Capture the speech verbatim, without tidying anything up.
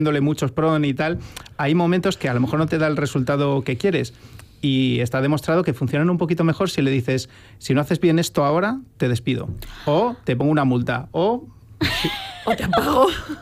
dándole muchos pron y tal, hay momentos que a lo mejor no te da el resultado que quieres. Y está demostrado que funcionan un poquito mejor si le dices, si no haces bien esto ahora, te despido. O te pongo una multa. O... O te apago.